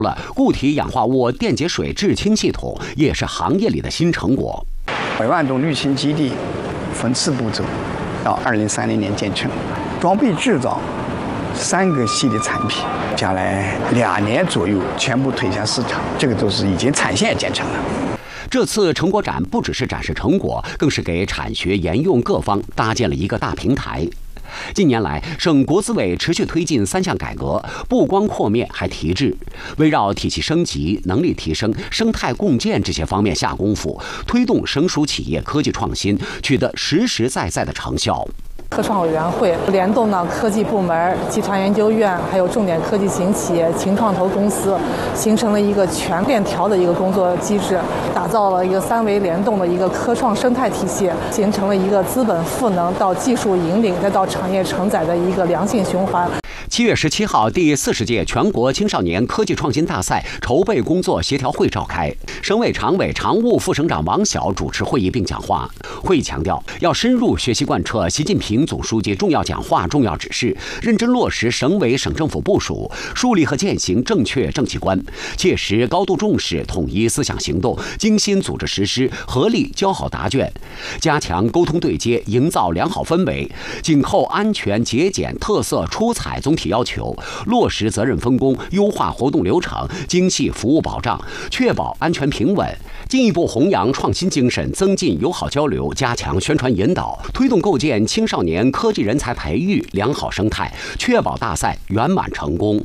固体氧化物电解水制氢系统也是行业里的新成果。 100万吨滤氢基地分4步骤，到2030年建成，装备制造3个系列产品，将来2年左右全部推向市场，这个都是已经产线建成了。 这次成果展不只是展示成果，更是给产学研用各方搭建了一个大平台。近年来，省国资委持续推进3项改革，不光扩面，还提质，围绕体系升级、能力提升、生态共建这些方面下功夫，推动省属企业科技创新，取得实实在在的成效。 科创委员会联动了科技部门、集团研究院，还有重点科技型企业、轻创投公司，形成了一个全链条的一个工作机制，打造了一个3维联动的一个科创生态体系，形成了一个资本赋能到技术引领再到产业承载的一个良性循环。 7月17号，第40届全国青少年科技创新大赛筹备工作协调会召开，省委常委常务副省长王晓主持会议并讲话。会议强调，要深入学习贯彻习近平总书记重要讲话、重要指示，认真落实省委省政府部署，树立和践行正确政绩观，切实高度重视统一思想行动，精心组织实施，合力交好答卷，加强沟通对接，营造良好氛围，紧扣安全、节俭、特色、出彩总体要求，落实责任分工，优化活动流程，精细服务保障，确保安全平稳，进一步弘扬创新精神，增进友好交流，加强宣传引导，推动构建青少年科技人才培育良好生态，确保大赛圆满成功。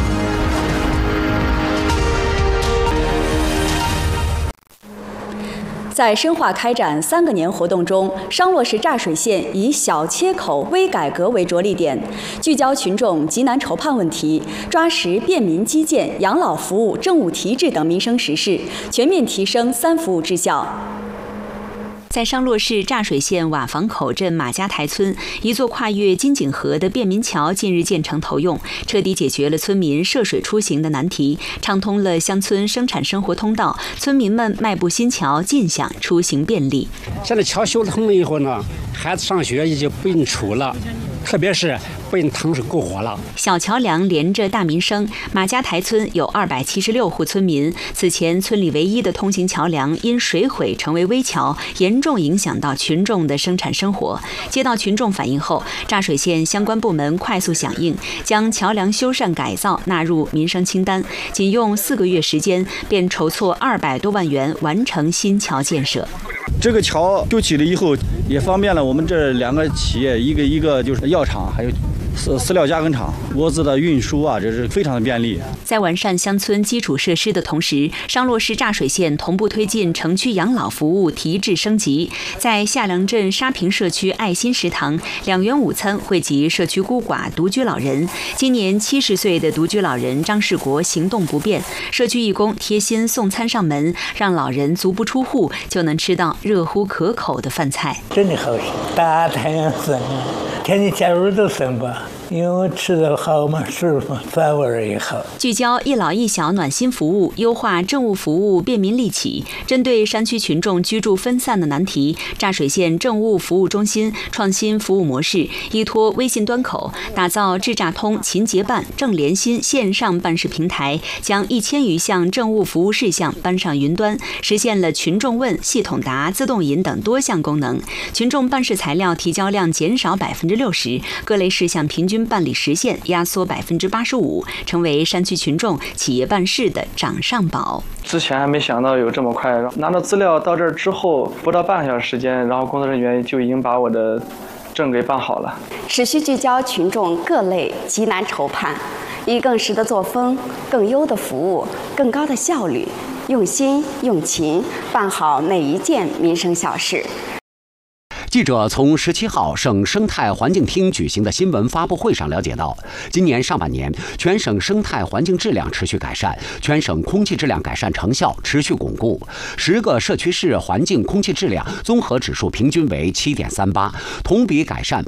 在深化开展3个年活动中，商洛市柞水县以小切口微改革为着力点，聚焦群众急难愁盼问题，抓实便民基建、养老服务、政务提质等民生实事，全面提升3服务质效。在商洛市柞水县瓦房口镇马家台村，一座跨越金井河的便民桥近日建成投用，彻底解决了村民涉水出行的难题，畅通了乡村生产生活通道，村民们迈步新桥，尽享出行便利。 现在桥修通了以后呢，孩子上学也就不用愁了，特别是不用腾水过活了。 小桥梁连着大民生，马家台村有276户村民。此前，村里唯一的通行桥梁因水毁成为危桥，严重影响到群众的生产生活。接到群众反映后，柞水县相关部门快速响应，将桥梁修缮改造纳入民生清单。仅用4个月时间，便筹措200多万元完成新桥建设。 这个桥修起了以后，也方便了我们这2个企业，一个就是药厂，还有饲料加工厂，物资的运输啊，这是非常的便利。 在完善乡村基础设施的同时，商洛市柞水县同步推进城区养老服务提质升级。在下梁镇沙坪社区爱心食堂，2元午餐惠及社区孤寡独居老人。今年70岁的独居老人张世国行动不便，社区义工贴心送餐上门，让老人足不出户就能吃到热乎可口的饭菜。 真的好吃，大太阳生啊，天天假如都生吧。因为我吃的好嘛，是嘛，饭味也好。 聚焦一老一小暖心服务，优化政务服务便民利企。针对山区群众居住分散的难题，柞水县政务服务中心创新服务模式，依托微信端口，打造智诈通、勤结办、政联心线上办事平台，将1000余项政务服务事项搬上云端，实现了群众问、系统答、自动引等多项功能。群众办事材料提交量减少60%，各类事项平均办理时限压缩85%，成为山区群众企业办事的掌上宝。 之前还没想到有这么快，拿到资料到这儿之后，不到半个小时时间，然后工作人员就已经把我的证给办好了。 持续聚焦群众各类急难愁盼，以更实的作风、更优的服务、更高的效率，用心用情办好每一件民生小事。 记者从17号省生态环境厅举行的新闻发布会上了解到，今年上半年全省生态环境质量持续改善，全省空气质量改善成效持续巩固，10个社区市环境空气质量综合指数平均为7.38，同比改善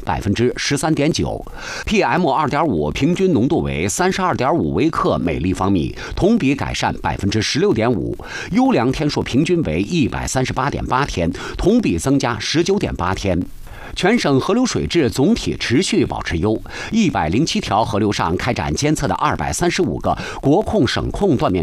13.9%。PM2.5 平均浓度为32.5微克每立方米，同比改善16.5%。优良天数平均为138.8天，同比增加19.8天。 全省河流水质总体持续保持优，107条河流上开展监测的235个国控省控断面